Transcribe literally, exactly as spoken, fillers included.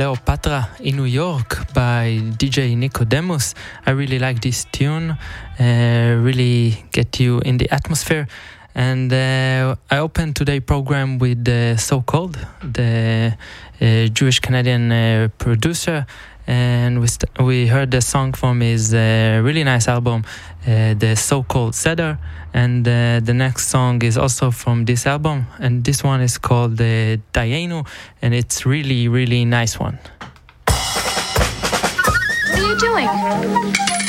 Cleopatra in New York by D J Nicodemus. I really like this tune, uh, really get you in the atmosphere. And uh, I opened today's program with uh, So Called, the uh, Jewish Canadian uh, producer. And we st- we heard the song from his uh, really nice album, uh, the So-Called Seder. And uh, the next song is also from this album, and this one is called uh, Dayenu, and it's really, really nice one. What are you doing?